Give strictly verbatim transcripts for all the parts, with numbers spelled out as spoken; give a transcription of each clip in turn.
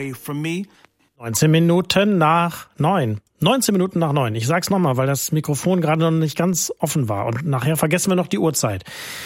away from me. neunzehn Minuten nach neun. neunzehn Minuten nach neun. Ich sag's nochmal, weil das Mikrofon gerade noch nicht ganz offen war. Und nachher vergessen wir noch die Uhrzeit.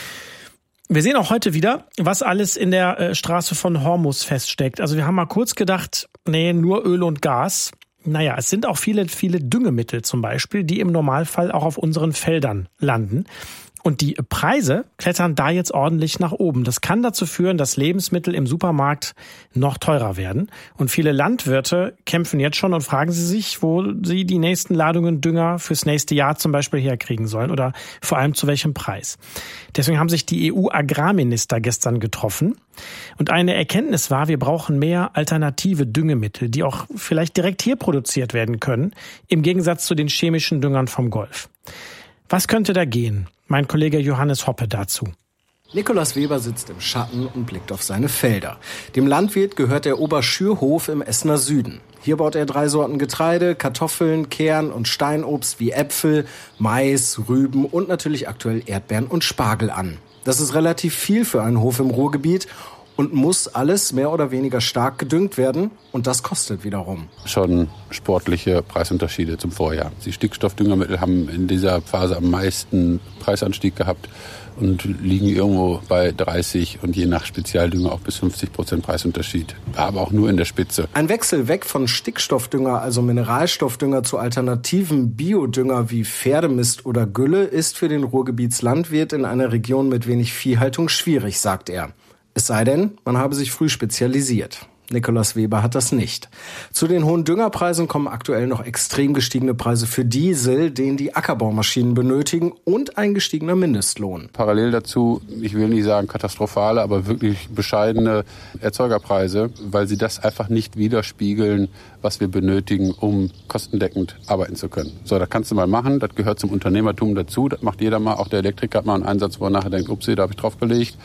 Wir sehen auch heute wieder, was alles in der äh, Straße von Hormuz feststeckt. Also wir haben mal kurz gedacht, nee, nur Öl und Gas. Naja, es sind auch viele, viele Düngemittel zum Beispiel, die im Normalfall auch auf unseren Feldern landen. Und die Preise klettern da jetzt ordentlich nach oben. Das kann dazu führen, dass Lebensmittel im Supermarkt noch teurer werden. Und viele Landwirte kämpfen jetzt schon und fragen sie sich, wo sie die nächsten Ladungen Dünger fürs nächste Jahr zum Beispiel herkriegen sollen oder vor allem zu welchem Preis. Deswegen haben sich die E U-Agrarminister gestern getroffen. Und eine Erkenntnis war, wir brauchen mehr alternative Düngemittel, die auch vielleicht direkt hier produziert werden können, im Gegensatz zu den chemischen Düngern vom Golf. Was könnte da gehen? Mein Kollege Johannes Hoppe dazu. Nikolaus Weber sitzt im Schatten und blickt auf seine Felder. Dem Landwirt gehört der Oberschürhof im Essener Süden. Hier baut er drei Sorten Getreide, Kartoffeln, Kern- und Steinobst wie Äpfel, Mais, Rüben und natürlich aktuell Erdbeeren und Spargel an. Das ist relativ viel für einen Hof im Ruhrgebiet und muss alles mehr oder weniger stark gedüngt werden. Und das kostet wiederum. Schon sportliche Preisunterschiede zum Vorjahr. Die Stickstoffdüngermittel haben in dieser Phase am meisten Preisanstieg gehabt und liegen irgendwo bei dreißig und je nach Spezialdünger auch bis fünfzig Prozent Preisunterschied. Aber auch nur in der Spitze. Ein Wechsel weg von Stickstoffdünger, also Mineralstoffdünger, zu alternativen Biodünger wie Pferdemist oder Gülle ist für den Ruhrgebietslandwirt in einer Region mit wenig Viehhaltung schwierig, sagt er. Es sei denn, man habe sich früh spezialisiert. Nikolaus Weber hat das nicht. Zu den hohen Düngerpreisen kommen aktuell noch extrem gestiegene Preise für Diesel, den die Ackerbaumaschinen benötigen, und ein gestiegener Mindestlohn. Parallel dazu, ich will nicht sagen katastrophale, aber wirklich bescheidene Erzeugerpreise, weil sie das einfach nicht widerspiegeln, was wir benötigen, um kostendeckend arbeiten zu können. So, das kannst du mal machen, das gehört zum Unternehmertum dazu, das macht jeder mal, auch der Elektriker hat mal einen Einsatz, wo er nachher denkt, upsie, da habe ich draufgelegt.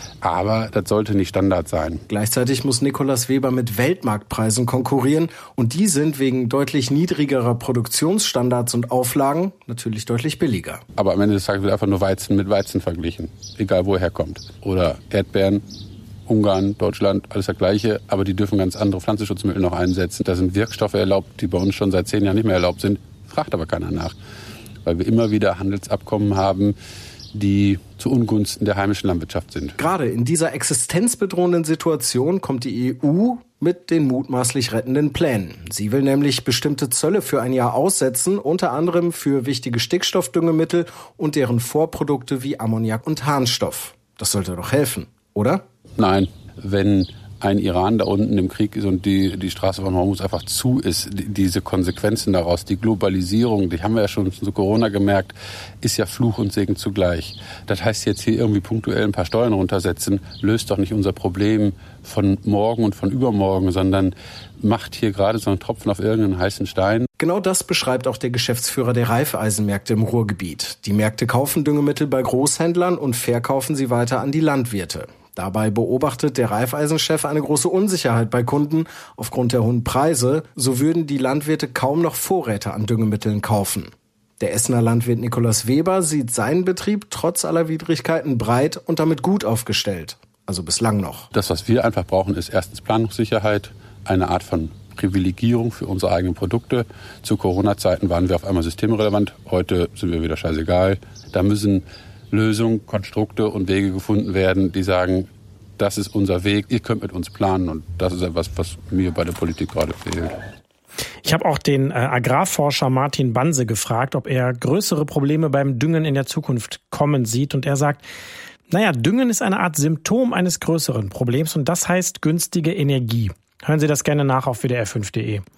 Aber das sollte nicht Standard sein. Gleichzeitig muss Nikolaus Weber mit Weltmarktpreisen konkurrieren und die sind wegen deutlich niedrigerer Produktionsstandards und Auflagen natürlich deutlich billiger. Aber am Ende des Tages wird einfach nur Weizen mit Weizen verglichen, egal wo er herkommt. Oder Erdbeeren, Ungarn, Deutschland, alles das Gleiche, aber die dürfen ganz andere Pflanzenschutzmittel noch einsetzen. Da sind Wirkstoffe erlaubt, die bei uns schon seit zehn Jahren nicht mehr erlaubt sind. Fragt aber keiner nach, weil wir immer wieder Handelsabkommen haben, die zu Ungunsten der heimischen Landwirtschaft sind. Gerade in dieser existenzbedrohenden Situation kommt die E U mit den mutmaßlich rettenden Plänen. Sie will nämlich bestimmte Zölle für ein Jahr aussetzen, unter anderem für wichtige Stickstoffdüngemittel und deren Vorprodukte wie Ammoniak und Harnstoff. Das sollte doch helfen, oder? Nein, wenn ein Iran da unten im Krieg ist und die, die Straße von Hormuz einfach zu ist, die, diese Konsequenzen daraus, die Globalisierung, die haben wir ja schon zu Corona gemerkt, ist ja Fluch und Segen zugleich. Das heißt jetzt hier irgendwie punktuell ein paar Steuern runtersetzen, löst doch nicht unser Problem von morgen und von übermorgen, sondern macht hier gerade so einen Tropfen auf irgendeinen heißen Stein. Genau das beschreibt auch der Geschäftsführer der Raiffeisenmärkte im Ruhrgebiet. Die Märkte kaufen Düngemittel bei Großhändlern und verkaufen sie weiter an die Landwirte. Dabei beobachtet der Raiffeisen-Chef eine große Unsicherheit bei Kunden aufgrund der hohen Preise. So würden die Landwirte kaum noch Vorräte an Düngemitteln kaufen. Der Essener Landwirt Nikolaus Weber sieht seinen Betrieb trotz aller Widrigkeiten breit und damit gut aufgestellt. Also bislang noch. Das, was wir einfach brauchen, ist erstens Planungssicherheit, eine Art von Privilegierung für unsere eigenen Produkte. Zu Corona-Zeiten waren wir auf einmal systemrelevant. Heute sind wir wieder scheißegal. Da müssen Lösungen, Konstrukte und Wege gefunden werden, die sagen, das ist unser Weg, ihr könnt mit uns planen, und das ist etwas, was mir bei der Politik gerade fehlt. Ich habe auch den äh, Agrarforscher Martin Banse gefragt, ob er größere Probleme beim Düngen in der Zukunft kommen sieht, und er sagt, naja, Düngen ist eine Art Symptom eines größeren Problems, und das heißt günstige Energie. Hören Sie das gerne nach auf W D R fünf punkt de.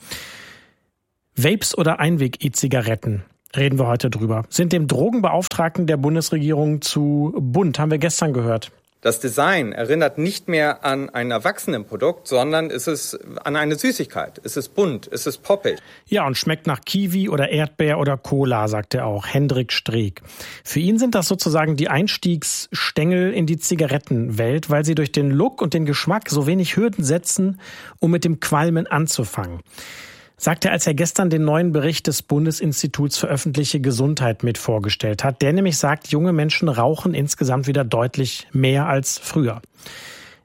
Vapes oder Einweg-E-Zigaretten? Reden wir heute drüber. Sind dem Drogenbeauftragten der Bundesregierung zu bunt, haben wir gestern gehört. Das Design erinnert nicht mehr an ein Erwachsenenprodukt, sondern es ist an eine Süßigkeit. Es ist bunt, es ist poppig. Ja, und schmeckt nach Kiwi oder Erdbeer oder Cola, sagt er auch, Hendrik Streeck. Für ihn sind das sozusagen die Einstiegsstängel in die Zigarettenwelt, weil sie durch den Look und den Geschmack so wenig Hürden setzen, um mit dem Qualmen anzufangen. Sagt er, als er gestern den neuen Bericht des Bundesinstituts für öffentliche Gesundheit mit vorgestellt hat. Der nämlich sagt, junge Menschen rauchen insgesamt wieder deutlich mehr als früher.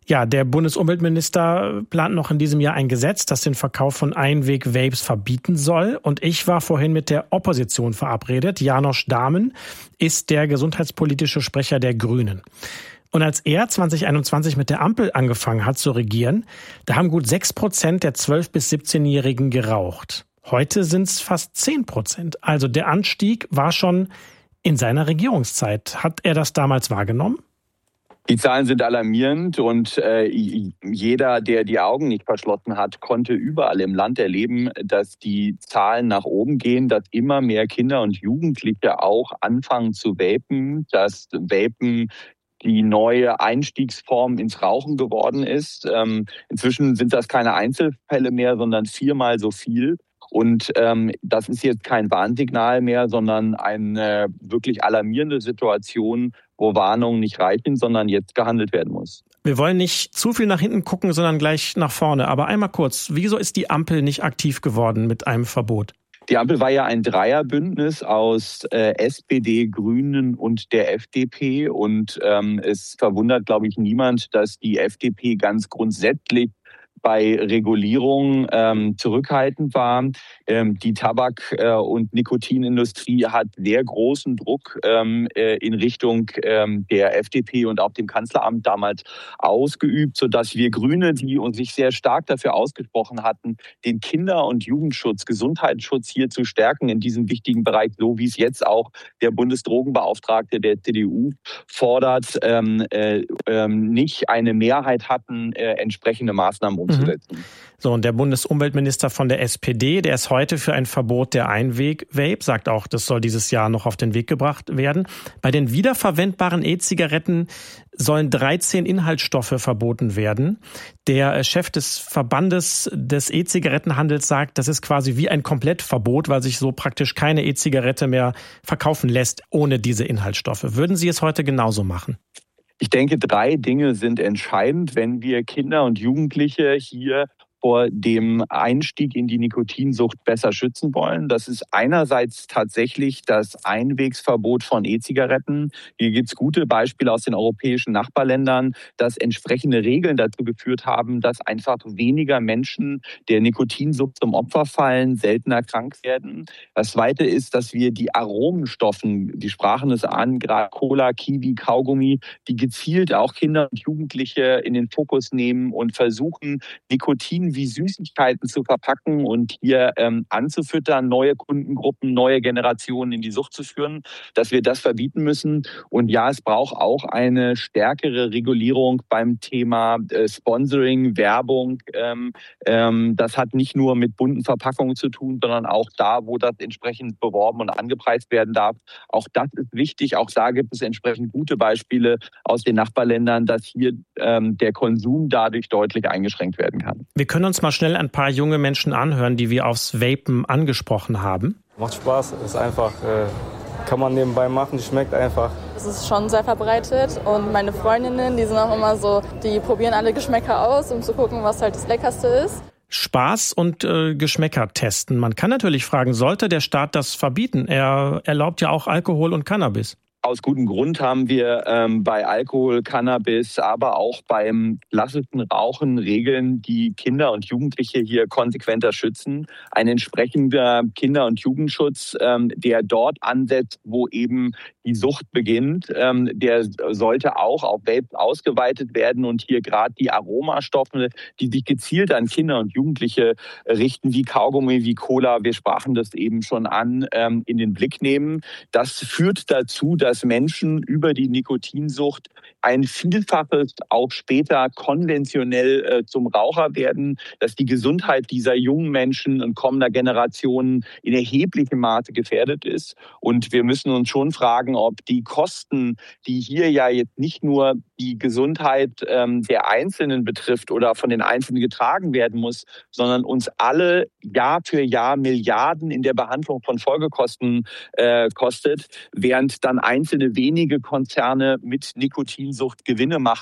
Ja, der Bundesumweltminister plant noch in diesem Jahr ein Gesetz, das den Verkauf von Einweg-Vapes verbieten soll. Und ich war vorhin mit der Opposition verabredet. Janosch Dahmen ist der gesundheitspolitische Sprecher der Grünen. Und als er zwanzig einundzwanzig mit der Ampel angefangen hat zu regieren, da haben gut sechs Prozent der zwölf- bis siebzehnjährigen geraucht. Heute sind es fast zehn Prozent. Also der Anstieg war schon in seiner Regierungszeit. Hat er das damals wahrgenommen? Die Zahlen sind alarmierend und äh, jeder, der die Augen nicht verschlossen hat, konnte überall im Land erleben, dass die Zahlen nach oben gehen, dass immer mehr Kinder und Jugendliche auch anfangen zu vapen, dass Vapen die neue Einstiegsform ins Rauchen geworden ist. Ähm, inzwischen sind das keine Einzelfälle mehr, sondern viermal so viel. Und ähm, das ist jetzt kein Warnsignal mehr, sondern eine wirklich alarmierende Situation, wo Warnungen nicht reichen, sondern jetzt gehandelt werden muss. Wir wollen nicht zu viel nach hinten gucken, sondern gleich nach vorne. Aber einmal kurz, wieso ist die Ampel nicht aktiv geworden mit einem Verbot? Die Ampel war ja ein Dreierbündnis aus äh, S P D, Grünen und der F D P. Und ähm, es verwundert, glaube ich, niemand, dass die F D P ganz grundsätzlich bei Regulierung ähm, zurückhaltend war. Ähm, die Tabak- äh, und Nikotinindustrie hat sehr großen Druck ähm, äh, in Richtung ähm, der F D P und auch dem Kanzleramt damals ausgeübt, sodass wir Grüne, die uns sich sehr stark dafür ausgesprochen hatten, den Kinder- und Jugendschutz, Gesundheitsschutz hier zu stärken in diesem wichtigen Bereich, so wie es jetzt auch der Bundesdrogenbeauftragte der C D U fordert, ähm, äh, ähm, nicht eine Mehrheit hatten, äh, entsprechende Maßnahmen umzusetzen. So, und der Bundesumweltminister von der S P D, der ist heute für ein Verbot der Einweg-Vape, sagt auch, das soll dieses Jahr noch auf den Weg gebracht werden. Bei den wiederverwendbaren E-Zigaretten sollen dreizehn Inhaltsstoffe verboten werden. Der Chef des Verbandes des E-Zigarettenhandels sagt, das ist quasi wie ein Komplettverbot, weil sich so praktisch keine E-Zigarette mehr verkaufen lässt ohne diese Inhaltsstoffe. Würden Sie es heute genauso machen? Ich denke, drei Dinge sind entscheidend, wenn wir Kinder und Jugendliche hier vor dem Einstieg in die Nikotinsucht besser schützen wollen. Das ist einerseits tatsächlich das Einwegsverbot von E-Zigaretten. Hier gibt es gute Beispiele aus den europäischen Nachbarländern, dass entsprechende Regeln dazu geführt haben, dass einfach weniger Menschen der Nikotinsucht zum Opfer fallen, seltener krank werden. Das Zweite ist, dass wir die Aromenstoffen, die sprachen es an, gerade Cola, Kiwi, Kaugummi, die gezielt auch Kinder und Jugendliche in den Fokus nehmen und versuchen, Nikotin wie Süßigkeiten zu verpacken und hier ähm, anzufüttern, neue Kundengruppen, neue Generationen in die Sucht zu führen, dass wir das verbieten müssen. Und ja, es braucht auch eine stärkere Regulierung beim Thema äh, Sponsoring, Werbung. Ähm, ähm, das hat nicht nur mit bunten Verpackungen zu tun, sondern auch da, wo das entsprechend beworben und angepreist werden darf. Auch das ist wichtig. Auch da gibt es entsprechend gute Beispiele aus den Nachbarländern, dass hier ähm, der Konsum dadurch deutlich eingeschränkt werden kann. Wir können uns mal schnell ein paar junge Menschen anhören, die wir aufs Vapen angesprochen haben. Macht Spaß, ist einfach, äh, kann man nebenbei machen, schmeckt einfach. Es ist schon sehr verbreitet und meine Freundinnen, die sind auch immer so, die probieren alle Geschmäcker aus, um zu gucken, was halt das Leckerste ist. Spaß und äh, Geschmäcker testen. Man kann natürlich fragen, sollte der Staat das verbieten? Er erlaubt ja auch Alkohol und Cannabis. Aus gutem Grund haben wir ähm, bei Alkohol, Cannabis, aber auch beim klassischen Rauchen Regeln, die Kinder und Jugendliche hier konsequenter schützen. Ein entsprechender Kinder- und Jugendschutz, ähm, der dort ansetzt, wo eben die Sucht beginnt, ähm, der sollte auch auf Vape ausgeweitet werden und hier gerade die Aromastoffe, die sich gezielt an Kinder und Jugendliche richten, wie Kaugummi, wie Cola, wir sprachen das eben schon an, ähm, in den Blick nehmen. Das führt dazu, dass dass Menschen über die Nikotinsucht ein Vielfaches auch später konventionell äh, zum Raucher werden, dass die Gesundheit dieser jungen Menschen und kommender Generationen in erheblichem Maße gefährdet ist. Und wir müssen uns schon fragen, ob die Kosten, die hier ja jetzt nicht nur die Gesundheit ähm, der Einzelnen betrifft oder von den Einzelnen getragen werden muss, sondern uns alle Jahr für Jahr Milliarden in der Behandlung von Folgekosten äh, kostet, während dann einzelne wenige Konzerne mit Nikotinsucht Gewinne machen,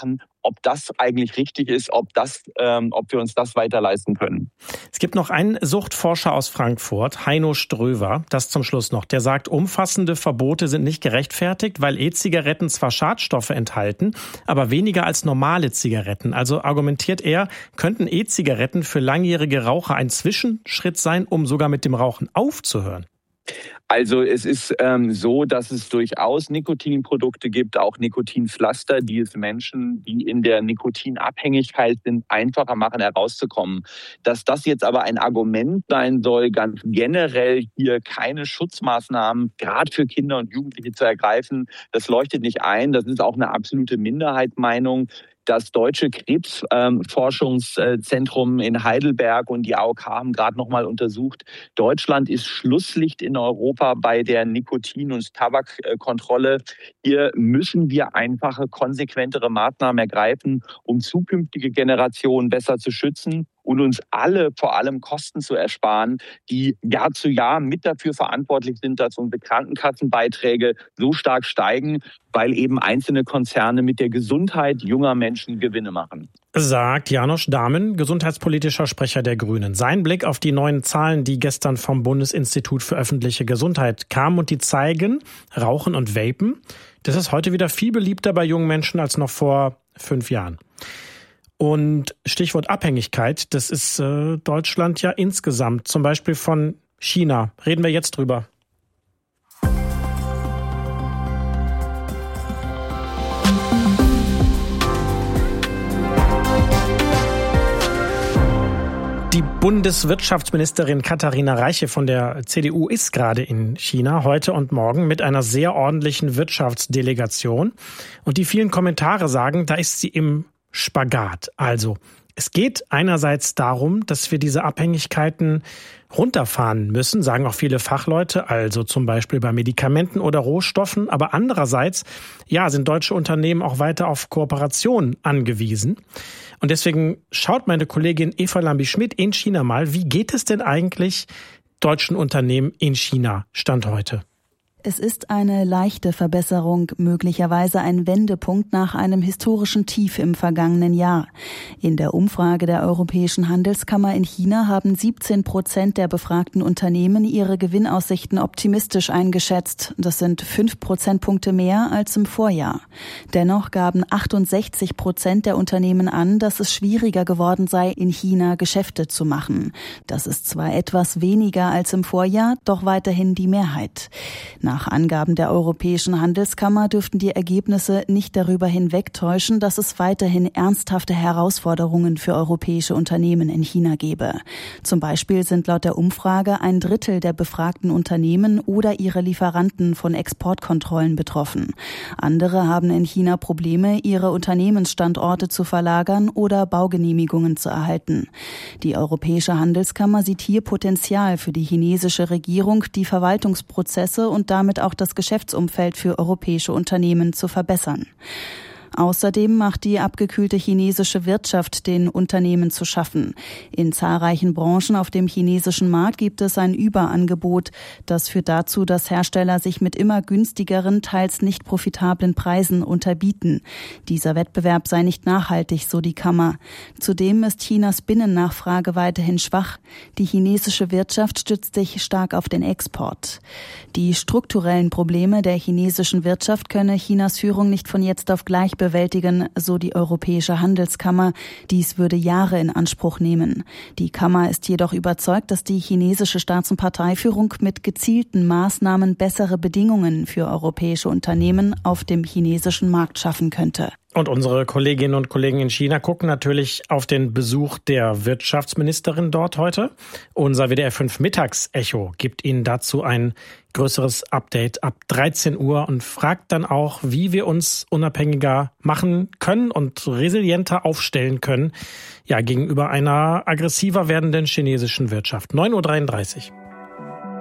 ob das eigentlich richtig ist, ob das, ähm, ob wir uns das weiter leisten können. Es gibt noch einen Suchtforscher aus Frankfurt, Heino Ströver, das zum Schluss noch. Der sagt, umfassende Verbote sind nicht gerechtfertigt, weil E-Zigaretten zwar Schadstoffe enthalten, aber weniger als normale Zigaretten. Also argumentiert er, könnten E-Zigaretten für langjährige Raucher ein Zwischenschritt sein, um sogar mit dem Rauchen aufzuhören? Also es ist ähm, so, dass es durchaus Nikotinprodukte gibt, auch Nikotinpflaster, die es Menschen, die in der Nikotinabhängigkeit sind, einfacher machen, herauszukommen. Dass das jetzt aber ein Argument sein soll, ganz generell hier keine Schutzmaßnahmen, gerade für Kinder und Jugendliche zu ergreifen, das leuchtet nicht ein. Das ist auch eine absolute Minderheitsmeinung. Das Deutsche Krebsforschungszentrum ähm, in Heidelberg und die A O K haben gerade noch mal untersucht, Deutschland ist Schlusslicht in Europa bei der Nikotin- und Tabakkontrolle. Hier müssen wir einfache, konsequentere Maßnahmen ergreifen, um zukünftige Generationen besser zu schützen und uns alle vor allem Kosten zu ersparen, die Jahr zu Jahr mit dafür verantwortlich sind, dass unsere Krankenkassenbeiträge so stark steigen, weil eben einzelne Konzerne mit der Gesundheit junger Menschen Gewinne machen. Sagt Janosch Dahmen, gesundheitspolitischer Sprecher der Grünen. Sein Blick auf die neuen Zahlen, die gestern vom Bundesinstitut für öffentliche Gesundheit kamen und die zeigen, Rauchen und Vapen, das ist heute wieder viel beliebter bei jungen Menschen als noch vor fünf Jahren. Und Stichwort Abhängigkeit, das ist äh, Deutschland ja insgesamt, zum Beispiel von China. Reden wir jetzt drüber. Die Bundeswirtschaftsministerin Katharina Reiche von der C D U ist gerade in China, heute und morgen, mit einer sehr ordentlichen Wirtschaftsdelegation. Und die vielen Kommentare sagen, da ist sie im Spagat. Also, es geht einerseits darum, dass wir diese Abhängigkeiten runterfahren müssen, sagen auch viele Fachleute, also zum Beispiel bei Medikamenten oder Rohstoffen. Aber andererseits, ja, sind deutsche Unternehmen auch weiter auf Kooperation angewiesen. Und deswegen schaut meine Kollegin Eva Lambi-Schmidt in China mal, wie geht es denn eigentlich deutschen Unternehmen in China Stand heute? Es ist eine leichte Verbesserung, möglicherweise ein Wendepunkt nach einem historischen Tief im vergangenen Jahr. In der Umfrage der Europäischen Handelskammer in China haben siebzehn Prozent der befragten Unternehmen ihre Gewinnaussichten optimistisch eingeschätzt. Das sind fünf Prozentpunkte mehr als im Vorjahr. Dennoch gaben achtundsechzig Prozent der Unternehmen an, dass es schwieriger geworden sei, in China Geschäfte zu machen. Das ist zwar etwas weniger als im Vorjahr, doch weiterhin die Mehrheit. Nach Angaben der Europäischen Handelskammer dürften die Ergebnisse nicht darüber hinwegtäuschen, dass es weiterhin ernsthafte Herausforderungen für europäische Unternehmen in China gebe. Zum Beispiel sind laut der Umfrage ein Drittel der befragten Unternehmen oder ihre Lieferanten von Exportkontrollen betroffen. Andere haben in China Probleme, ihre Unternehmensstandorte zu verlagern oder Baugenehmigungen zu erhalten. Die Europäische Handelskammer sieht hier Potenzial für die chinesische Regierung, die Verwaltungsprozesse und damit auch das Geschäftsumfeld für europäische Unternehmen zu verbessern. Außerdem macht die abgekühlte chinesische Wirtschaft den Unternehmen zu schaffen. In zahlreichen Branchen auf dem chinesischen Markt gibt es ein Überangebot. Das führt dazu, dass Hersteller sich mit immer günstigeren, teils nicht profitablen Preisen unterbieten. Dieser Wettbewerb sei nicht nachhaltig, so die Kammer. Zudem ist Chinas Binnennachfrage weiterhin schwach. Die chinesische Wirtschaft stützt sich stark auf den Export. Die strukturellen Probleme der chinesischen Wirtschaft könne Chinas Führung nicht von jetzt auf gleich bewältigen, so die Europäische Handelskammer. Dies würde Jahre in Anspruch nehmen. Die Kammer ist jedoch überzeugt, dass die chinesische Staats- und Parteiführung mit gezielten Maßnahmen bessere Bedingungen für europäische Unternehmen auf dem chinesischen Markt schaffen könnte. Und unsere Kolleginnen und Kollegen in China gucken natürlich auf den Besuch der Wirtschaftsministerin dort heute. Unser W D R fünf Mittagsecho gibt Ihnen dazu ein größeres Update ab dreizehn Uhr und fragt dann auch, wie wir uns unabhängiger machen können und resilienter aufstellen können, ja, gegenüber einer aggressiver werdenden chinesischen Wirtschaft. neun Uhr dreiunddreißig.